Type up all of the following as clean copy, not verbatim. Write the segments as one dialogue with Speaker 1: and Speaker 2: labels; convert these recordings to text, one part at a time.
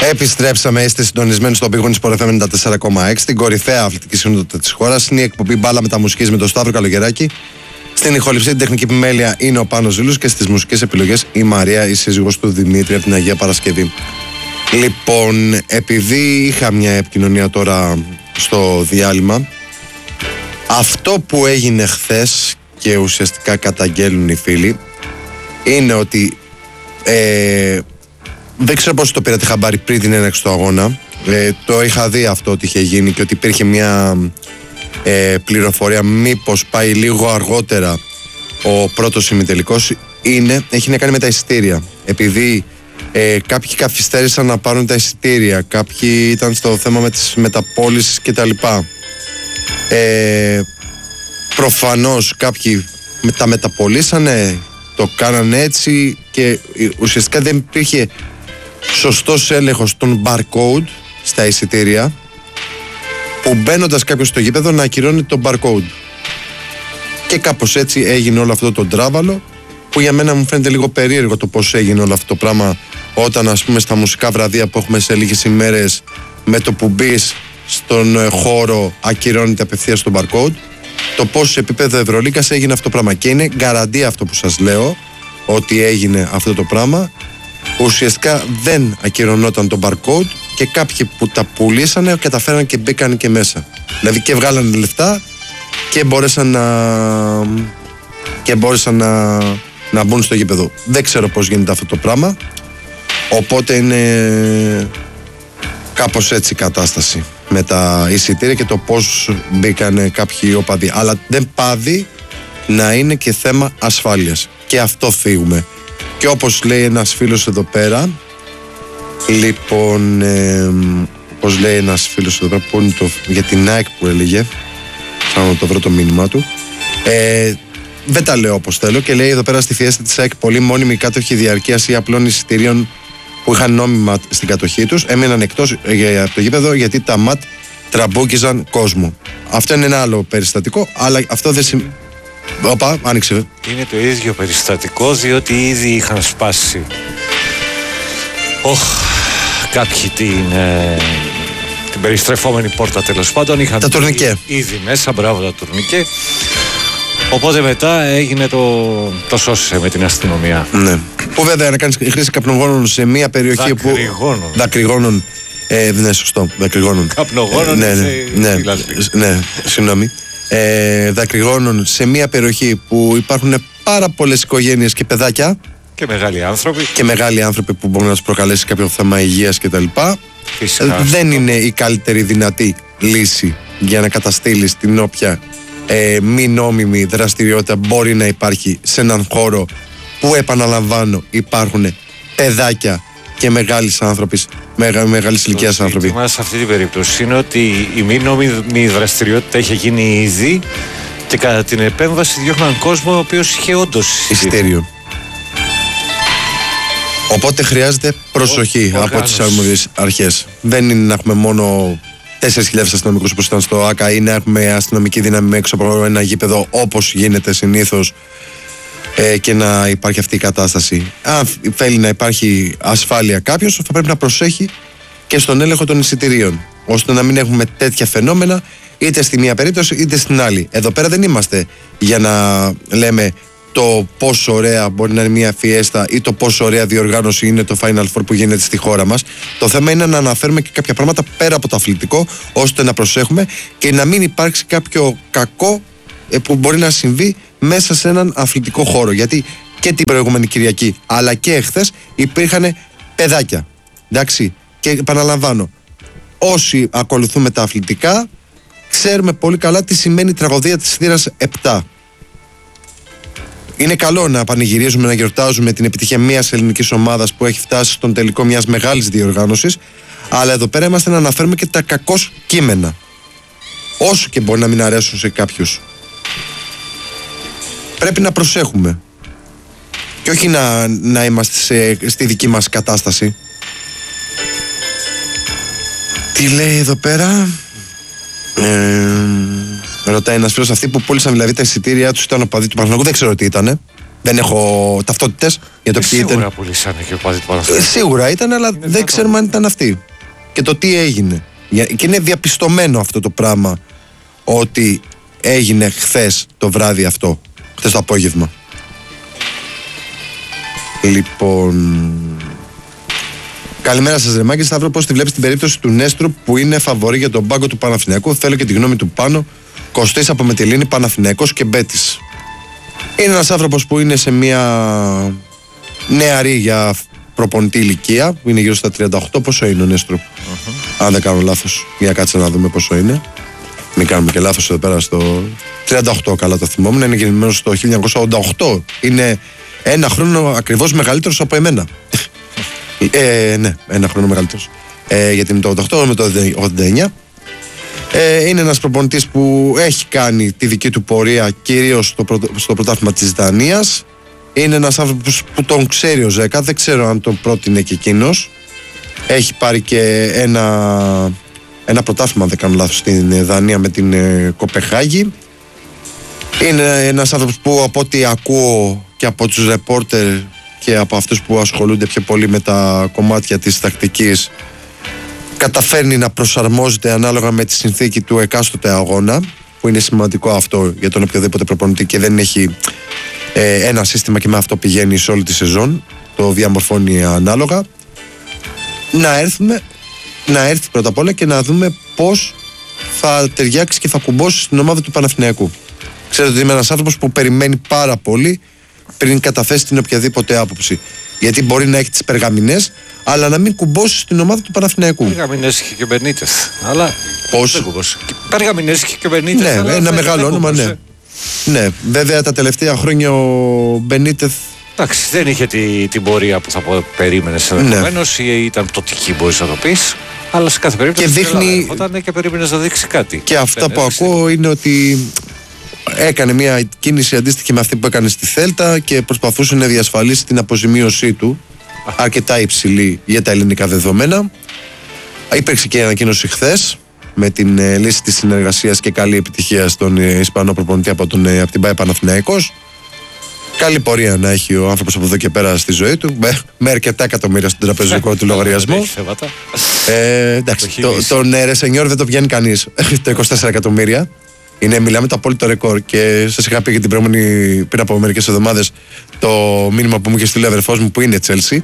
Speaker 1: Επιστρέψαμε, είστε συντονισμένοι στο Big Win Sport FM 94,6, την κορυφαία αθλητική συνότητα της χώρας. Είναι η εκπομπή Μπάλα Μεταμουσικής με τον Σταύρο Καλογεράκη. Στην ηχοληψία, την τεχνική επιμέλεια είναι ο Πάνος Ζήλους και στις μουσικές επιλογές η Μαρία, η σύζυγος του Δημήτρη από την Αγία Παρασκευή. Λοιπόν, επειδή είχα μια επικοινωνία τώρα στο διάλειμμα, αυτό που έγινε χθες και ουσιαστικά καταγγέλνουν οι φίλοι είναι ότι δεν ξέρω πώς το πήρατε χαμπάρι πριν την έναρξη του αγώνα. Το είχα δει αυτό ότι είχε γίνει και ότι υπήρχε μια πληροφορία μήπως πάει λίγο αργότερα ο πρώτος ημιτελικός. Έχει να κάνει με τα εισιτήρια. Επειδή κάποιοι καθυστέρησαν να πάρουν τα εισιτήρια, κάποιοι ήταν στο θέμα με τις μεταπώλησεις κτλ. Προφανώς κάποιοι τα μεταπωλήσανε, το κάνανε έτσι και ουσιαστικά δεν υπήρχε σωστός έλεγχος των barcode στα εισιτήρια, που μπαίνοντας κάποιος στο γήπεδο να ακυρώνει το barcode. Και κάπως έτσι έγινε όλο αυτό το τράβαλο, που για μένα μου φαίνεται λίγο περίεργο το πώς έγινε όλο αυτό το πράγμα, όταν ας πούμε στα μουσικά βραδεία που έχουμε σε λίγες ημέρες, με το που μπεις στον χώρο ακυρώνεται απευθείας το barcode. Το πώς σε επίπεδο Ευρωλίγκας έγινε αυτό το πράγμα, και είναι γκαραντία αυτό που σας λέω, ότι έγινε αυτό το πράγμα. Ουσιαστικά δεν ακυρωνόταν το barcode και κάποιοι που τα πουλήσανε καταφέραν και μπήκαν και μέσα. Δηλαδή και βγάλανε λεφτά και μπόρεσαν να μπουν στο γήπεδο. Δεν ξέρω πώς γίνεται αυτό το πράγμα. Οπότε είναι κάπως έτσι η κατάσταση με τα εισιτήρια και το πώς μπήκανε κάποιοι οπαδοί. Αλλά δεν πάβει να είναι και θέμα ασφάλειας. Και αυτό φύγουμε. Και όπως λέει ένας φίλος εδώ πέρα, λοιπόν, όπως λέει ένας φίλος εδώ πέρα, που είναι για την Nike που έλεγε, θα το βρω το μήνυμά του, δεν τα λέω όπως θέλω, και λέει εδώ πέρα στη Fiesta της ΑΕΚ πολλοί μόνιμοι κάτοχοι διαρκείας ή απλών εισιτηρίων που είχαν νόμιμα στην κατοχή τους έμειναν εκτός από το γήπεδο γιατί τα ματ τραμπούκιζαν κόσμο. Αυτό είναι ένα άλλο περιστατικό, αλλά αυτό δεν σημαίνει. Όπα, άνοιξε.
Speaker 2: Είναι το ίδιο περιστατικό, διότι ήδη είχαν σπάσει κάποιοι την περιστρεφόμενη πόρτα, τέλος πάντων. Είχαν
Speaker 1: τα τουρνικέ
Speaker 2: ήδη μέσα, μπράβο, τα τουρνικέ. Οπότε μετά έγινε το σώσε με την αστυνομία.
Speaker 1: Ναι. Που βέβαια να κάνεις χρήση καπνογόνων σε μια περιοχή που. Δακρυγόνων. Ναι, σωστό. Δακρυγόνων.
Speaker 2: Καπνογόνων.
Speaker 1: Ναι, συγγνώμη. Δακρυγόνων σε μια περιοχή που υπάρχουν πάρα πολλές οικογένειες και παιδάκια.
Speaker 2: Και μεγάλοι άνθρωποι.
Speaker 1: Και μεγάλοι άνθρωποι που μπορούν να τους προκαλέσει κάποιο θέμα υγείας κτλ. Δεν είναι η καλύτερη δυνατή λύση για να καταστήλεις την όποια μη νόμιμη δραστηριότητα μπορεί να υπάρχει σε έναν χώρο που, επαναλαμβάνω, υπάρχουν παιδάκια και μεγάλης ηλικίας άνθρωποι.
Speaker 2: Το ζήτημα σε αυτή την περίπτωση είναι ότι η μη νόμιμη δραστηριότητα είχε γίνει ήδη και κατά την επέμβαση διώχναν κόσμο ο οποίος είχε όντως
Speaker 1: εισιτήριο. Οπότε χρειάζεται προσοχή από τις αρμόδιες αρχές. Δεν είναι να έχουμε μόνο 4.000 αστυνομικούς όπως ήταν στο ΆΚΑ ή να έχουμε αστυνομική δύναμη έξω από ένα γήπεδο όπως γίνεται συνήθως και να υπάρχει αυτή η κατάσταση. Αν θέλει να υπάρχει ασφάλεια κάποιος, θα πρέπει να προσέχει και στον έλεγχο των εισιτηρίων, ώστε να μην έχουμε τέτοια φαινόμενα είτε στη μία περίπτωση είτε στην άλλη. Εδώ πέρα δεν είμαστε για να λέμε το πόσο ωραία μπορεί να είναι μια φιέστα ή το πόσο ωραία διοργάνωση είναι το Final Four που γίνεται στη χώρα μας. Το θέμα είναι να αναφέρουμε και κάποια πράγματα πέρα από το αθλητικό, ώστε να προσέχουμε και να μην υπάρξει κάποιο κακό που μπορεί να συμβεί μέσα σε έναν αθλητικό χώρο. Γιατί και την προηγούμενη Κυριακή αλλά και εχθές υπήρχαν παιδάκια. Εντάξει. Και επαναλαμβάνω, όσοι ακολουθούμε τα αθλητικά ξέρουμε πολύ καλά τι σημαίνει η τραγωδία της θύρας 7. Είναι καλό να πανηγυρίζουμε, να γιορτάζουμε την επιτυχία μιας ελληνικής ομάδας που έχει φτάσει στον τελικό μιας μεγάλης διοργάνωσης, αλλά εδώ πέρα είμαστε να αναφέρουμε και τα κακώς κείμενα, όσο και μπορεί να μην αρέσουν σε κάποιους. Πρέπει να προσέχουμε και όχι να είμαστε στη δική μας κατάσταση. Τι λέει εδώ πέρα? Ρωτάει ένας φίλος, αυτοί που πούλησαν δηλαδή τα εισιτήριά τους ήταν οπαδοί του Παναθηναϊκού. Δεν ξέρω τι ήτανε. Δεν έχω ταυτότητες για το ποιοι ήταν.
Speaker 2: Σίγουρα πουλήσανε και ο παδί του Παναθηναϊκού.
Speaker 1: Σίγουρα ήταν, αλλά δεν ξέρουμε αν ήταν αυτοί. Και το τι έγινε. Και είναι διαπιστωμένο αυτό το πράγμα ότι έγινε χθες το βράδυ αυτό. Χθες το απόγευμα. Λοιπόν. Καλημέρα σας, ρε Μάγκη. Σταύρο, πώς τη βλέπεις την περίπτωση του Νέστρου που είναι φαβορί για τον πάγκο του Παναθηναϊκού? Θέλω και τη γνώμη του πάνω. Κωστής από Μετελλήνη, Παναθηναϊκός και Μπέτης. Είναι ένας άνθρωπος που είναι σε μια νεαρή για προπονητή ηλικία, που είναι γύρω στα 38. Πόσο είναι ο Νέστρου? Αν δεν κάνω λάθος. Για κάτσε να δούμε πόσο είναι. Μην κάνουμε και λάθος εδώ πέρα στο 38, καλά το θυμόμουν. Είναι γεννημένος στο 1988. Είναι ένα χρόνο ακριβώς μεγαλύτερος από εμένα. Ναι, ένα χρόνο μεγαλύτερος. Γιατί είναι το 88 με το 89. Είναι ένας προπονητής που έχει κάνει τη δική του πορεία κυρίως στο πρωτάθλημα της Δανίας. Είναι ένας άνθρωπος που τον ξέρει ο Ζέκα. Δεν ξέρω αν τον πρότεινε και εκείνος. Έχει πάρει και ένα πρωτάθλημα, δεν κάνω λάθος, στην Δανία με την Κοπεχάγη. Είναι ένας άνθρωπος που από ό,τι ακούω και από τους ρεπόρτερ και από αυτούς που ασχολούνται πιο πολύ με τα κομμάτια της τακτικής, καταφέρνει να προσαρμόζεται ανάλογα με τη συνθήκη του εκάστοτε αγώνα, που είναι σημαντικό αυτό για τον οποιοδήποτε προπονητή και δεν έχει ένα σύστημα και με αυτό πηγαίνει σε όλη τη σεζόν, το διαμορφώνει ανάλογα. Να έρθει πρώτα απ' όλα και να δούμε πώς θα ταιριάξει και θα κουμπώσει στην ομάδα του Παναθηναϊκού. Ξέρετε ότι είμαι ένας άνθρωπος που περιμένει πάρα πολύ πριν καταθέσει την οποιαδήποτε άποψη. Γιατί μπορεί να έχει τις περγαμηνές, αλλά να μην κουμπώσει στην ομάδα του Παναθηναϊκού.
Speaker 2: Περγαμηνές είχε και ο Μπενίτεθ. Αλλά.
Speaker 1: Πώς?
Speaker 2: Περγαμηνές είχε και ο Μπενίτεθ.
Speaker 1: Ναι, ένα μεγάλο όνομα, ναι. Ναι, βέβαια τα τελευταία χρόνια ο Μπενίτεθ.
Speaker 2: Εντάξει, δεν είχε την πορεία που θα περίμενες ενδεχομένως, ή ήταν πτωτική, μπορείς να το πεις. Αλλά σε κάθε περίπτωση.
Speaker 1: Και δείχνει.
Speaker 2: Όταν και περίμενες να δείξει κάτι.
Speaker 1: Και αυτά που ακούω είναι ότι έκανε μια κίνηση αντίστοιχη με αυτή που έκανε στη Θέλτα και προσπαθούσε να διασφαλίσει την αποζημίωσή του, αρκετά υψηλή για τα ελληνικά δεδομένα. Υπήρξε και η ανακοίνωση χθες με την λύση της συνεργασίας και καλή επιτυχία στον Ισπανό προπονητή από την ΠΑΕ Παναθηναϊκός. Καλή πορεία να έχει ο άνθρωπος από εδώ και πέρα στη ζωή του, με αρκετά εκατομμύρια στον τραπεζικό του λογαριασμό. Εντάξει, τον Ρεσενιόρ δεν το πιάνει κανείς. Το 24 εκατομμύρια. Μιλάμε το απόλυτο ρεκόρ. Και σας είχα πει και πριν από μερικές εβδομάδες το μήνυμα που μου είχε στείλει ο αδερφός μου που είναι Τσέλσι,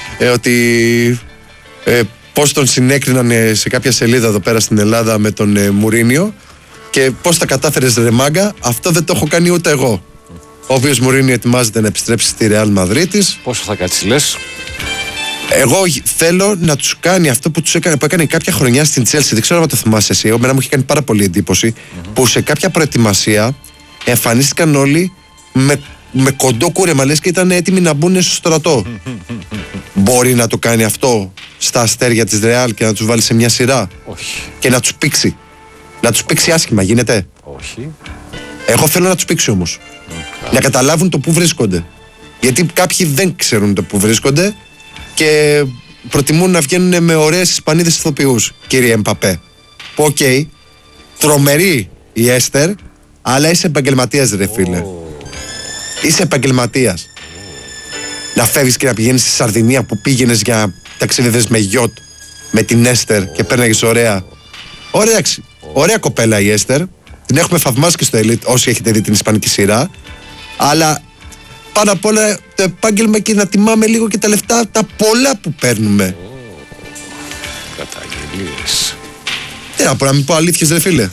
Speaker 1: ότι πώς τον συνέκριναν σε κάποια σελίδα εδώ πέρα στην Ελλάδα με τον Μουρίνιο και πώς τα κατάφερες, ρε Μάγκα. Αυτό δεν το έχω κάνει ούτε εγώ. Ο οποίος Μουρίνιο ετοιμάζεται να επιστρέψει στη Ρεάλ Μαδρίτης.
Speaker 2: Πόσο θα κάτσει, λες?
Speaker 1: Εγώ θέλω να τους κάνει αυτό που έκανε κάποια χρονιά στην Chelsea. Δεν ξέρω αν το θυμάσαι εσύ. Εμένα μου είχε κάνει πάρα πολύ εντύπωση που σε κάποια προετοιμασία εμφανίστηκαν όλοι με κοντό κούρεμα, λες και ήταν έτοιμοι να μπουν στο στρατό. Μπορεί να το κάνει αυτό στα αστέρια της Ρεάλ και να τους βάλει σε μια σειρά?
Speaker 2: Όχι.
Speaker 1: Και να τους πήξει? Να τους πήξει άσχημα, γίνεται?
Speaker 2: Όχι.
Speaker 1: Εγώ θέλω να τους πήξει όμως. Να καταλάβουν το που βρίσκονται. Γιατί κάποιοι δεν ξέρουν το που βρίσκονται και προτιμούν να βγαίνουν με ωραίες Ισπανίδες ηθοποιούς, κύριε Εμπαπέ. Που οκ, τρομερή η Έστερ, αλλά είσαι επαγγελματίας, ρε φίλε. Είσαι επαγγελματίας. Να φεύγεις και να πηγαίνεις στη Σαρδινία που πήγαινες για ταξίδιδες με γιότ με την Έστερ και παίρναγες ωραία. Ωραία κοπέλα η Έστερ. Την έχουμε θαυμάσει και στο Elite όσοι έχετε δει την ισπανική σειρά. Αλλά πάνω απ' όλα το επάγγελμα και να τιμάμε λίγο και τα λεφτά τα πολλά που παίρνουμε.
Speaker 2: Καταγγελίες.
Speaker 1: Τι να πω, να μην πω αλήθειες, ρε φίλε.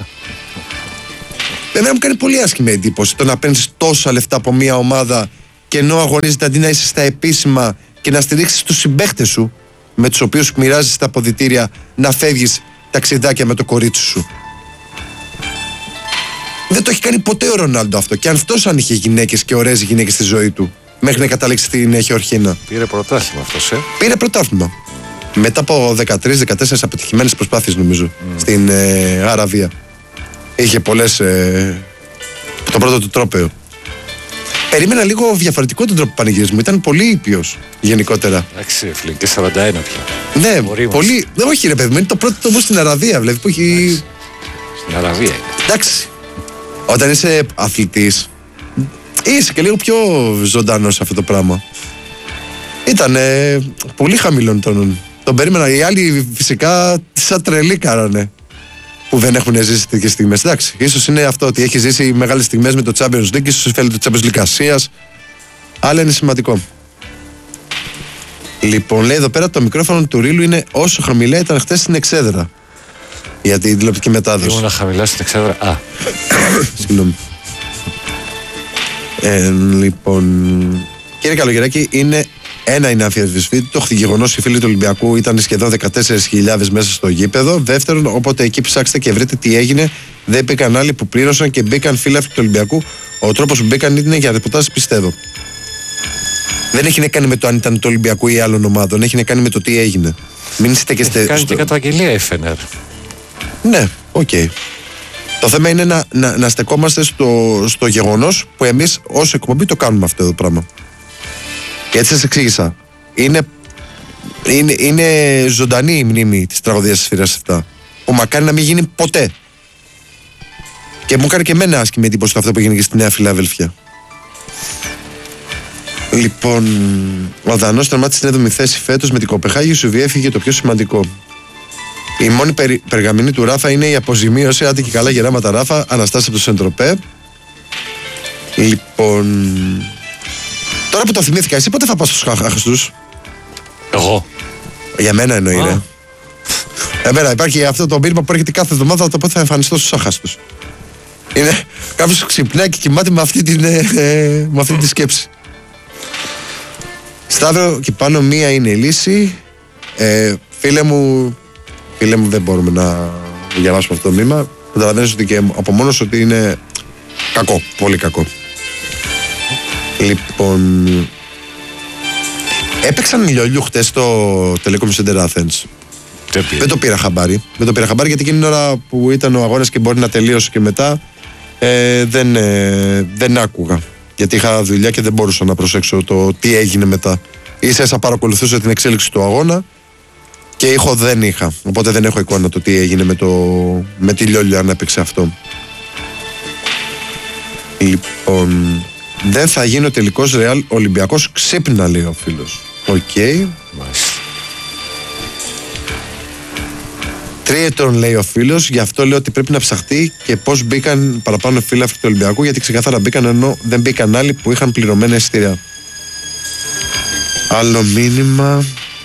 Speaker 1: Εμένα μου κάνει πολύ άσχημη εντύπωση το να παίρνεις τόσα λεφτά από μια ομάδα και ενώ αγωνίζεται αντί να είσαι στα επίσημα και να στηρίξεις τους συμπαίχτες σου με τους οποίους μοιράζεις τα αποδυτήρια, να φεύγεις ταξιδάκια με το κορίτσι σου. Δεν το έχει κάνει ποτέ ο Ρονάλντο αυτό. Και αν αυτός αν είχε γυναίκες και ωραίες γυναίκες στη ζωή του, μέχρι να καταλήξει στην Γεωργίνα.
Speaker 2: Πήρε πρωτάθλημα αυτός,
Speaker 1: Πήρε πρωτάθλημα. Μετά από 13-14 αποτυχημένες προσπάθειες, νομίζω, στην Αραβία. Είχε πολλές. Το πρώτο του τρόπαιο. Περίμενα λίγο διαφορετικό τον τρόπο πανηγυρισμού. Ήταν πολύ ήπιος γενικότερα.
Speaker 2: Εντάξει, φίλε, και 41 πια.
Speaker 1: Ναι, πολύ. Όχι, ρε παιδί μου, είναι το πρώτο το όμως στην Αραβία, δηλαδή που έχει.
Speaker 2: Στην Αραβία είναι.
Speaker 1: Εντάξει. Όταν είσαι αθλητής, Είσαι και λίγο πιο ζωντανός αυτό το πράγμα. Ήταν πολύ χαμηλών τόνων. Τον περίμενα. Οι άλλοι φυσικά σαν τρελοί κάνανε. Που δεν έχουν ζήσει τέτοιες στιγμές. Εντάξει, ίσως είναι αυτό ότι έχει ζήσει μεγάλες στιγμές με το Champions League, ίσως φέλει το Champions League Ασίας. Αλλά είναι σημαντικό. Λοιπόν, λέει εδώ πέρα το μικρόφωνο του Ρίλου είναι όσο χαμηλά ήταν χτες στην Εξέδρα. Για την τηλεοπτική μετάδοση.
Speaker 2: Ήμουνα χαμηλά στην Εξέδρα. Α.
Speaker 1: Συγγνώμη. Λοιπόν, κύριε Καλογεράκη, είναι αδιαμφισβήτητο το γεγονός οι φίλοι του Ολυμπιακού ήταν σχεδόν 14.000 μέσα στο γήπεδο. Δεύτερον, όποτε εκεί ψάξετε και βρείτε τι έγινε, δεν μπήκαν άλλοι που πλήρωσαν και μπήκαν φίλαθλοι του Ολυμπιακού. Ο τρόπος που μπήκαν είναι για ρεπορτάζ, πιστεύω. Δεν έχει να κάνει με το αν ήταν του Ολυμπιακού ή άλλων ομάδων, έχει να κάνει με το τι έγινε. Μην στέκεστε.
Speaker 2: Κάνει και καταγγελία η Φενέρ.
Speaker 1: Ναι, οκ. Το θέμα είναι να στεκόμαστε στο γεγονός που εμείς ως εκπομπή το κάνουμε αυτό το πράγμα. Και έτσι σας εξήγησα. Είναι ζωντανή η μνήμη της τραγωδίας της Σφύρας 7. Που μακάρι να μην γίνει ποτέ. Και μου έκανε και εμένα άσχημη εντύπωση αυτό που έγινε και στη Νέα Φιλαδέλφια. Λοιπόν, ο Δανός τερμάτισε στην 7η θέση φέτος με την Κοπεχάγη, σου διέφυγε το πιο σημαντικό. Η μόνη περγαμηνή του Ράφα είναι η αποζημίωση. Άντε και καλά γεράματα Ράφα, Αναστάση από το Σεντροπέ. Λοιπόν, τώρα που το θυμήθηκα, εσύ πότε θα πας στους άχαστους?
Speaker 2: Εγώ.
Speaker 1: Για μένα εννοεί, ρε. Εμένα υπάρχει αυτό το μήνυμα που έρχεται κάθε εβδομάδα, το πότε θα εμφανιστώ στους άχαστους. Είναι κάποιος ξυπνάει και κοιμάται με αυτή τη σκέψη. Σταύρο, και πάνω μία είναι η λύση. Φίλε μου, δεν μπορούμε να διαβάσουμε αυτό το μήνυμα. Καταλαβαίνεις ότι και από μόνος ότι είναι κακό, πολύ κακό. Λοιπόν, έπαιξαν λιόλιου χτες στο Telecom Center Athens. Δεν το πήρα χαμπάρι. Γιατί εκείνη την ώρα που ήταν ο αγώνας και μπορεί να τελείωσε και μετά δεν άκουγα. Γιατί είχα δουλειά και δεν μπορούσα να προσέξω το τι έγινε μετά. Ίσα παρακολουθούσα την εξέλιξη του αγώνα και ήχο δεν είχα. Οπότε δεν έχω εικόνα το τι έγινε με τη Λιόλιο αν έπαιξε αυτό. Λοιπόν, δεν θα γίνει ο τελικός Ρεάλ Ολυμπιακός, ξύπνα λέει ο φίλος. Οκ. Τριετών λέει ο φίλος, γι' αυτό λέω ότι πρέπει να ψαχτεί και πώς μπήκαν παραπάνω φίλαθλοι του Ολυμπιακού, γιατί ξεκάθαρα μπήκαν ενώ δεν μπήκαν άλλοι που είχαν πληρωμένα εισιτήρια. Άλλο μήνυμα.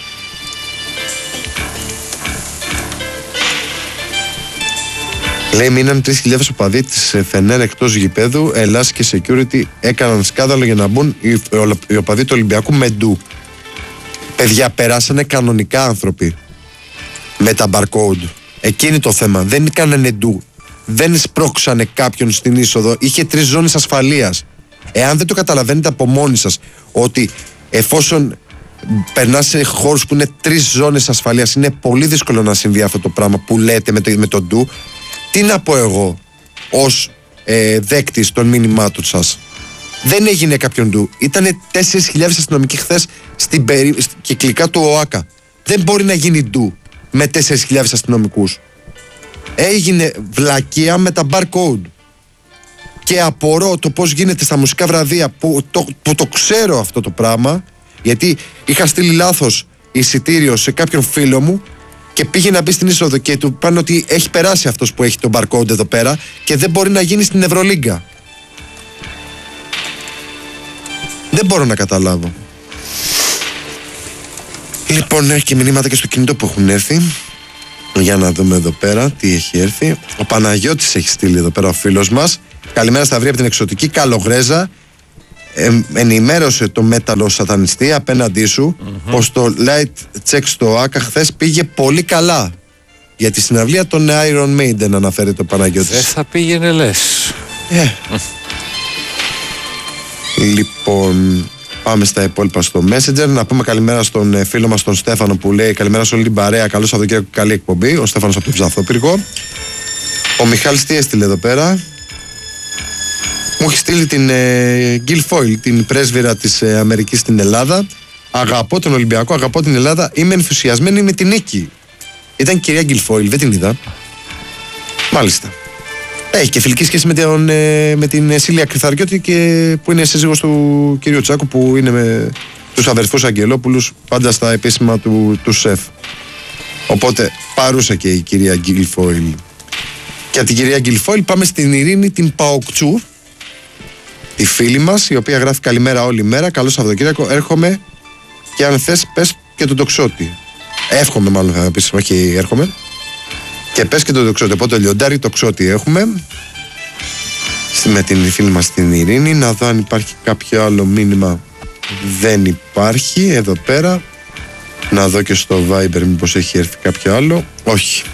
Speaker 1: Λέει μείναν 3.000 οπαδοί της Φενέρ εκτός γηπέδου. Ελλάς και security έκαναν σκάνδαλο για να μπουν οι οπαδοί του Ολυμπιακού με ντου. Παιδιά, περάσανε κανονικά άνθρωποι με τα barcode. Εκείνη το θέμα. Δεν κάνανε ντου. Δεν σπρώξανε κάποιον στην είσοδο. Είχε 3 ζώνες ασφαλείας. Εάν δεν το καταλαβαίνετε από μόνοι σας ότι εφόσον περνάς σε χώρους που είναι 3 ζώνες ασφαλείας, είναι πολύ δύσκολο να συμβεί αυτό το πράγμα που λέτε με το ντου. Τι να πω εγώ ως δέκτης των μηνυμάτων σας? Δεν έγινε κάποιον ντου. Ήτανε 4.000 αστυνομικοί χθες στην κυκλικά του ΟΑΚΑ. Δεν μπορεί να γίνει ντου με 4.000 αστυνομικούς. Έγινε βλακεία με τα barcode. Και απορώ το πώς γίνεται στα μουσικά βραδεία που το ξέρω αυτό το πράγμα, γιατί είχα στείλει λάθος εισιτήριο σε κάποιον φίλο μου και πήγε να μπει στην είσοδο και του πάνε ότι έχει περάσει αυτός που έχει το barcode εδώ πέρα και δεν μπορεί να γίνει στην Ευρωλίγκα. Δεν μπορώ να καταλάβω. Λοιπόν, έχει και μηνύματα και στο κινητό που έχουν έρθει. Για να δούμε εδώ πέρα τι έχει έρθει. Ο Παναγιώτης έχει στείλει εδώ πέρα ο φίλος μας. Καλημέρα Σταυρή από την εξωτική Καλογρέζα. Ενημέρωσε το μέταλλο σατανιστή απέναντί σου πως το light check στο ΆΚΑ χθες πήγε πολύ καλά. Για τη συναυλία των Iron Maiden αναφέρεται ο Παναγιώτης.
Speaker 2: Δεν θα πήγαινε λες.
Speaker 1: Λοιπόν, πάμε στα υπόλοιπα στο Messenger. Να πούμε καλημέρα στον φίλο μας τον Στέφανο που λέει καλημέρα σε όλη την παρέα. Καλό Σαββατοκύριακο, καλή εκπομπή. Ο Στέφανος από το Ψαθόπυργο. Ο Μιχάλης τι έστειλε εδώ πέρα? Μου έχει στείλει την Guilfoyle, την πρέσβυρα της Αμερικής στην Ελλάδα. Αγαπώ τον Ολυμπιακό, αγαπώ την Ελλάδα. Είμαι ενθουσιασμένη με την νίκη. Ήταν η κυρία Guilfoyle, δεν την είδα. Μάλιστα. Έχει και φιλική σχέση με την Σίλια Κρυθαριώτη, που είναι σύζυγος του κυρίου Τσάκου, που είναι με τους αδερφούς Αγγελόπουλους πάντα στα επίσημα του ΣΕΦ. Οπότε παρούσα και η κυρία Γκίλφοιλ. Και από την κυρία Γκίλφοιλ πάμε στην Ειρήνη την Παοκτσού, τη φίλη μας, η οποία γράφει καλημέρα όλη μέρα. Καλό Σαββατοκύριακο. Έρχομαι και αν θες πες και τον τοξότη. Εύχομαι μάλλον θα πεις, όχι έρχομαι. Και πες και τον τοξότη. Οπότε λιοντάρι τοξότη έχουμε. Με την φίλη μας την Ειρήνη. Να δω αν υπάρχει κάποιο άλλο μήνυμα. Δεν υπάρχει εδώ πέρα. Να δω και στο Viber μήπως έχει έρθει κάποιο άλλο. Όχι.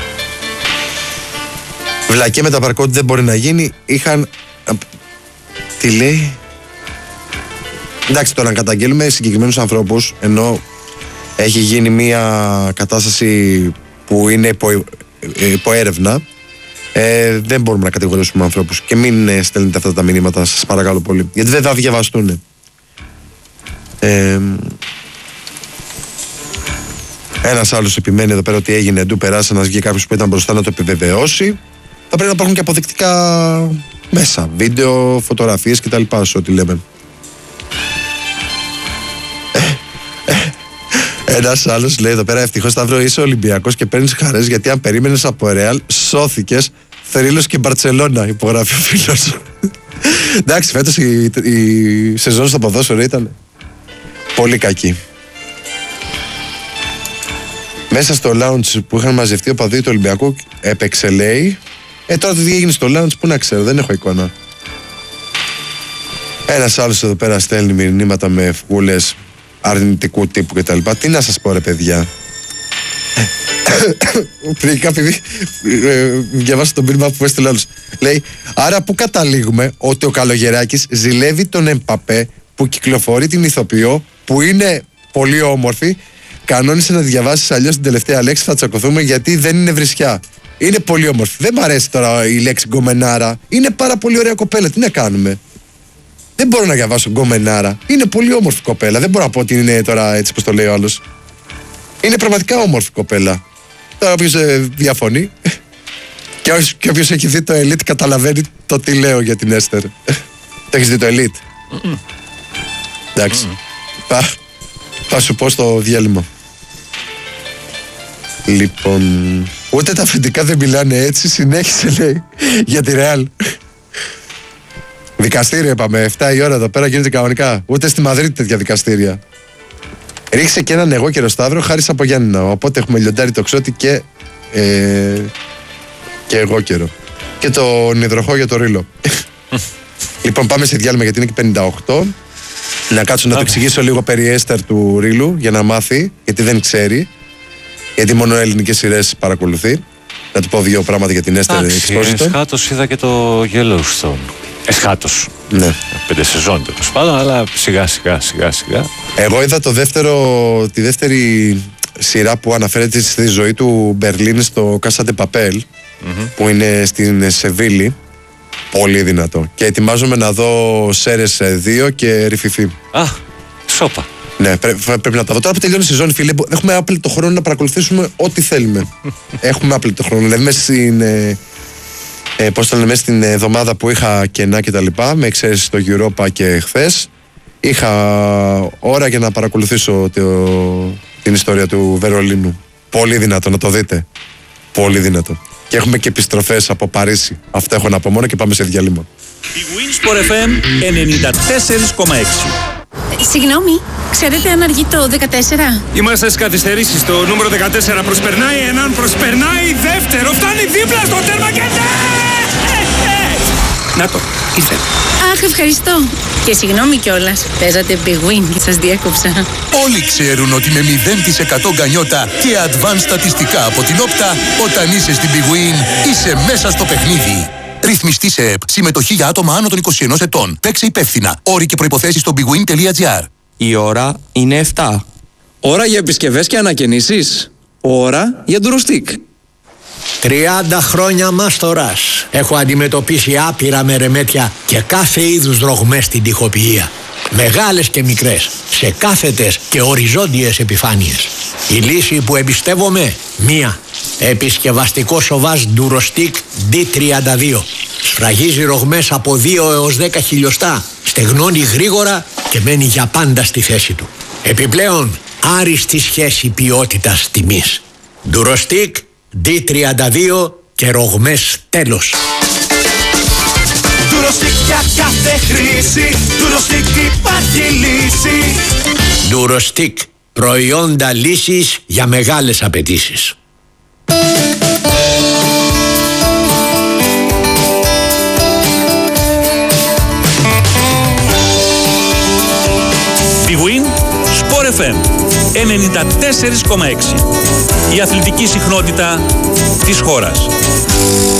Speaker 1: Βλακέ με τα παρκόντι δεν μπορεί να γίνει. Είχαν... Τι λέει? Εντάξει, τώρα να καταγγέλουμε συγκεκριμένους ανθρώπους, ενώ έχει γίνει μια κατάσταση που είναι υπό έρευνα, δεν μπορούμε να κατηγορήσουμε ανθρώπους. Και μην στέλνετε αυτά τα μηνύματα, σας παρακαλώ πολύ, γιατί δεν θα διαβαστούν. Ένας άλλος επιμένει εδώ πέρα ότι έγινε ντου περάσει, ένας βγήκε κάποιος που ήταν μπροστά να το επιβεβαιώσει. Θα πρέπει να υπάρχουν και αποδεικτικά μέσα, βίντεο, φωτογραφίες κτλ. Ό,τι λέμε. Ένας άλλος λέει εδώ πέρα: ευτυχώς Σταύρο είσαι Ολυμπιακός και παίρνεις χαρές, γιατί αν περίμενες από Ρεάλ, σώθηκες. Θρύλος και Μπαρτσελώνα, υπογράφει ο φίλος. Εντάξει, φέτος η σεζόν στο ποδόσφαιρο ήταν πολύ κακή. Μέσα στο lounge που είχαν μαζευτεί ο παδί του Ολυμπιακού έπαιξε, λέει. Τώρα τι έγινε στο lounge, πού να ξέρω, δεν έχω εικόνα. Ένας άλλος εδώ πέρα στέλνει μηνύματα με φγούλες αρνητικού τύπου κτλ. Τι να σας πω, ρε παιδιά. Πριν κάποιοι διαβάσω το μήνυμα που έστειλε άλλος. Λέει, άρα που καταλήγουμε ότι ο Καλογεράκης ζηλεύει τον Εμπαπέ που κυκλοφορεί την ηθοποιό που είναι πολύ όμορφη. Κανόνισε να διαβάσεις, αλλιώς την τελευταία λέξη θα τσακωθούμε, γιατί δεν είναι βρισιά. Είναι πολύ όμορφη. Δεν μ' αρέσει τώρα η λέξη γκομενάρα. Είναι πάρα πολύ ωραία κοπέλα. Τι να κάνουμε. Δεν μπορώ να διαβάσω γκομενάρα. Είναι πολύ όμορφη κοπέλα. Δεν μπορώ να πω ότι είναι τώρα έτσι πως το λέει ο άλλος. Είναι πραγματικά όμορφη κοπέλα. Τώρα όποιος διαφωνεί και όποιος έχει δει το Elite καταλαβαίνει το τι λέω για την Έστερ. Το έχεις δει το Elite? Εντάξει. Θα σου πω στο διάλειμμα. Λοιπόν, ούτε τα αφεντικά δεν μιλάνε έτσι. Συνέχισε, λέει, για τη Ρεάλ. Δικαστήριο είπαμε, 7 η ώρα εδώ πέρα γίνεται κανονικά. Ούτε στη Μαδρίτη τέτοια δικαστήρια. Ρίξε και έναν εγώ καιρο Σταύρο, χάρη από Γιάννηνα. Οπότε έχουμε λιοντάρι τοξότη και εγώ καιρο. Και τον υδροχό για το ρήλο. Λοιπόν, πάμε σε διάλειμμα γιατί είναι και 58. Να κάτσω να το εξηγήσω λίγο περί Έστερ του ρήλου για να μάθει, γιατί δεν ξέρει. Γιατί μόνο ελληνικές σειρές παρακολουθεί. Να του πω δύο πράγματα για την Έστερ.
Speaker 3: Εσχάτως είδα και το Yellowstone. Εσχάτως.
Speaker 1: Ναι.
Speaker 3: 5 σεζόν τέλος πάντων, αλλά σιγά σιγά.
Speaker 1: Εγώ είδα τη δεύτερη σειρά που αναφέρεται στη ζωή του Μπερλίν στο Casa de Papel, που είναι στην Σεβίλη. Πολύ δυνατό. Και ετοιμάζομαι να δω Σέρες 2 και Ριφιφί.
Speaker 3: Σόπα.
Speaker 1: Ναι, πρέπει να τα δω. Τώρα που τελειώνει η σεζόν, φίλε, έχουμε άπλετο χρόνο να παρακολουθήσουμε ό,τι θέλουμε. Έχουμε άπλετο χρόνο. Δηλαδή, μέσα στην. Πώς το λένε, μέσα στην εβδομάδα που είχα κενά και τα λοιπά, με εξαίρεση το Europa και χθες, είχα ώρα για να παρακολουθήσω την ιστορία του Βερολίνου. Πολύ δυνατό, να το δείτε. Πολύ δυνατό. Και έχουμε και επιστροφές από Παρίσι. Αυτά έχω να πω μόνο και πάμε σε διάλειμμα.
Speaker 4: Η Winsport FM 94,6.
Speaker 5: Συγγνώμη, ξέρετε αν αργεί το 14?
Speaker 6: Είμαστε στις καθυστερήσεις. Το νούμερο 14 προσπερνάει έναν, προσπερνάει δεύτερο. Φτάνει δίπλα στο τέρμα και να το, ήρθε.
Speaker 5: Αχ, ευχαριστώ. Και συγγνώμη κιόλας. Παίζατε Big Win και σας διέκοψα.
Speaker 7: Όλοι ξέρουν ότι με 0% γκανιότα και advanced στατιστικά από την Όπτα, όταν είσαι στην Big Win, είσαι μέσα στο παιχνίδι. Ρυθμιστή σε ΕΠ. Συμμετοχή για άτομα άνω των 21 ετών. Παίξε υπεύθυνα. Όροι και προϋποθέσεις στο bigwin.gr.
Speaker 8: Η ώρα είναι 7. Ώρα για επισκευές και ανακαινήσεις. Ώρα για ντουροστίκ.
Speaker 9: 30 χρόνια μάστορας. Έχω αντιμετωπίσει άπειρα μερεμέτια και κάθε είδους ρογμές στην τοιχοποιία. Μεγάλες και μικρές, σε κάθετες και οριζόντιες επιφάνειες. Η λύση που εμπιστεύομαι, μία. Επισκευαστικό σοβάζ Durostic D32. Σφραγίζει ρογμές από 2 έως 10 χιλιοστά. Στεγνώνει γρήγορα και μένει για πάντα στη θέση του. Επιπλέον, άριστη σχέση ποιότητας τιμής. Durostic D32 και ρογμές τέλος.
Speaker 10: Durostic για κάθε χρήση. Durostic υπάρχει λύση.
Speaker 9: Durostic, προϊόντα λύσης για μεγάλες απαιτήσεις.
Speaker 4: Big Win, Sport FM 94,6. Η αθλητική συχνότητα της χώρας.